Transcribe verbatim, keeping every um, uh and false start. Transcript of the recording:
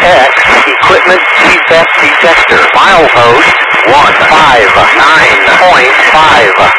X equipment defect detector. Milepost one five nine point five.